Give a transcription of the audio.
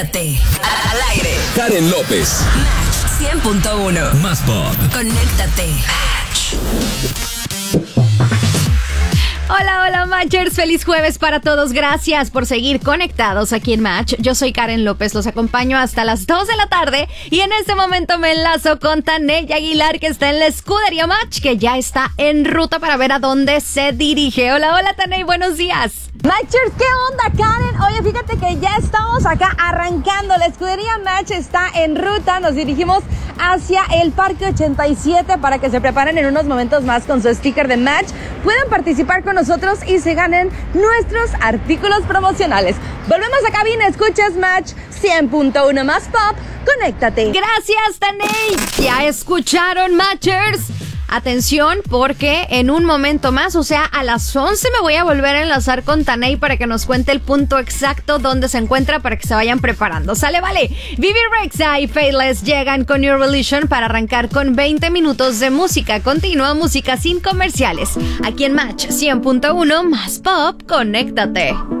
Al aire. Karen López. Match 100.1. Más pop. Conéctate. Match. Hola, hola Matchers, feliz jueves para todos, gracias por seguir conectados aquí en Match. Yo soy Karen López, los acompaño hasta las 2 de la tarde y en este momento me enlazo con Taney Aguilar, que está en la escudería Match, que ya está en ruta para ver a dónde se dirige. Hola, hola Taney, buenos días. Matchers, ¿qué onda, Karen? Oye, fíjate que ya estamos acá arrancando. La escudería Match está en ruta. Nos dirigimos hacia el Parque 87 para que se preparen en unos momentos más con su sticker de Match. Puedan participar con nosotros y se ganen nuestros artículos promocionales. Volvemos a cabina, escuchas Match 100.1 más pop. Conéctate. Gracias, Taney. Ya escucharon, Matchers. Atención, porque en un momento más, o sea, a las 11 me voy a volver a enlazar con Taney para que nos cuente el punto exacto donde se encuentra para que se vayan preparando. ¿Sale? Vale. Vivi Rexha y Faithless llegan con New Religion para arrancar con 20 minutos de música continua, música sin comerciales. Aquí en Match 100.1 más pop, conéctate.